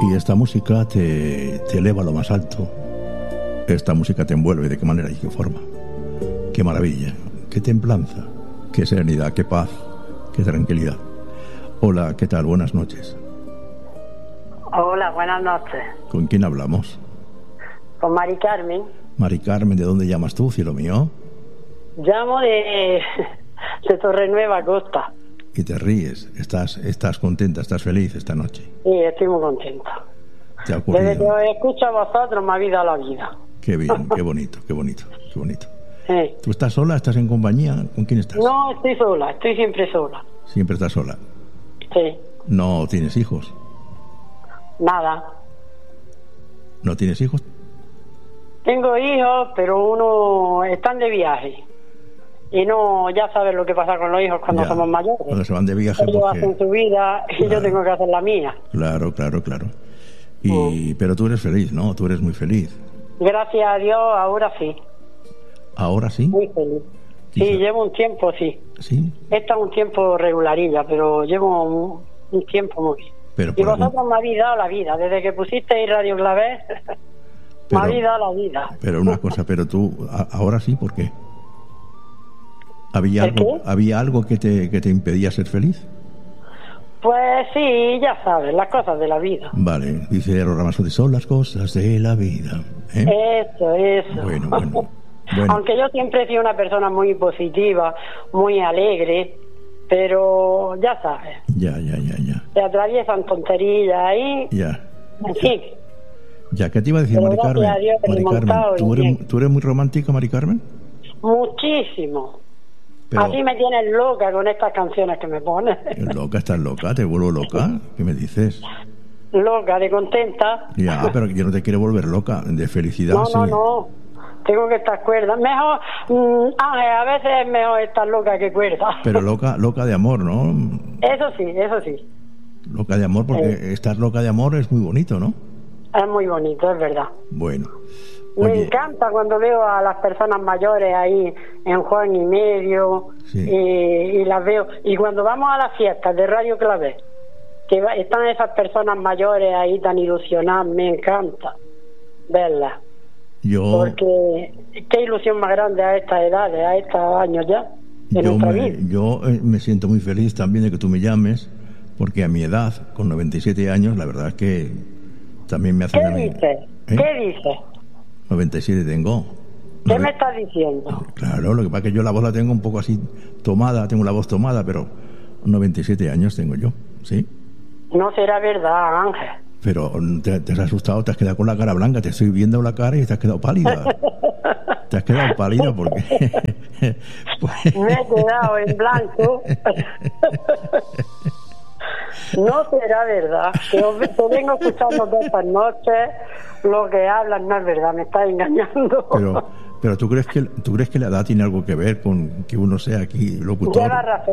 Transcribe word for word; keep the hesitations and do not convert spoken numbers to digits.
Y esta música te, te eleva a lo más alto. Esta música te envuelve. ¿De qué manera y qué forma? Qué maravilla, qué templanza, qué serenidad, qué paz, qué tranquilidad. Hola, ¿qué tal? Buenas noches. Hola, buenas noches. ¿Con quién hablamos? Con Mari Carmen. Mari Carmen, ¿de dónde llamas tú, cielo mío? Llamo de, de Torrenueva, Costa. Y te ríes. ¿Estás, estás contenta, estás feliz esta noche? Sí, estoy muy contenta. ¿Te ha ocurrido? Desde que os escucho a vosotros me ha habido la vida. Qué bien, qué bonito, qué bonito, qué bonito. Sí. ¿Tú estás sola? ¿Estás en compañía? ¿Con quién estás? No, estoy sola, estoy siempre sola. Siempre estás sola. Sí. ¿No tienes hijos? Nada. ¿No tienes hijos? Tengo hijos, pero uno están de viaje. Y no, ya sabes lo que pasa con los hijos cuando Ya, somos mayores. cuando se van de viaje. Ellos Porque... hacen su vida y Claro. yo tengo que hacer la mía. Claro, claro, claro. Y, pero tú eres feliz, ¿no? Tú eres muy feliz. Gracias a Dios, ahora sí. ¿Ahora sí? Muy feliz. Sí, Quizá- llevo un tiempo, sí. Sí. He estado un tiempo regularilla, pero llevo un, un tiempo muy bien. Pero Y por algún- vosotros me habéis dado la vida. Desde que pusisteis Radio Clavé, me Pero- habéis dado la vida. Pero una cosa, pero tú, a- ahora sí, ¿por qué? ¿Había ¿El algo, qué? ¿había algo que te, que te impedía ser feliz? Pues sí, ya sabes, las cosas de la vida. Vale, dice Eros Ramazzotti, son las cosas de la vida. ¿eh? Eso, eso. Bueno, bueno. Bueno, Aunque yo siempre he sido una persona muy positiva, muy alegre, pero ya sabes, ya, ya, ya, ya. se atraviesan tonterías ahí, Ya. en fin. Ya, ¿qué te iba a decir, Pero Mari gracias Carmen? a Dios que Mari Carmen, remontado y ¿tú eres, bien. ¿tú eres muy romántica, Mari Carmen? Muchísimo. Pero, Así me tienes loca con estas canciones que me pones. loca, estás loca, te vuelvo loca. ¿Qué me dices? Loca, de contenta. Ya, pero yo no te quiero volver loca, de felicidad. No, sí. no, no. Tengo que estar cuerda. Mejor, mm, Ángel, a veces es mejor estar loca que cuerda. Pero loca, loca de amor, ¿no? Eso sí, eso sí. Loca de amor, porque Eh. estar loca de amor es muy bonito, ¿no? Es muy bonito, es verdad. Bueno. Me Oye, encanta cuando veo a las personas mayores ahí en Juan y Medio Sí. y, y las veo. Y cuando vamos a las fiestas de Radio Clavé, que va- están esas personas mayores ahí tan ilusionadas, me encanta verlas. yo, Porque qué ilusión más grande a estas edades, a estos años ya, de yo, nuestra me, vida. yo eh, me siento muy feliz también de que tú me llames, porque a mi edad, con noventa y siete años, la verdad es que también me hacen ¿Qué a mí. dices? ¿Eh? ¿Qué dices? noventa y siete tengo. ¿Qué Nove- me estás diciendo? Claro, lo que pasa es que yo la voz la tengo un poco así tomada, tengo la voz tomada, pero noventa y siete años tengo yo, ¿sí? No será verdad, Ángel. Pero te, te has asustado, te has quedado con la cara blanca, te estoy viendo la cara y te has quedado pálida. Te has quedado pálida porque... pues- Me he quedado en blanco. No será verdad. Que os- te vengo escuchando todas estas noches. Lo que hablan no es verdad, me estás engañando. pero, pero ¿tú crees que tú crees que la edad tiene algo que ver con que uno sea aquí locutor? Lleva razón.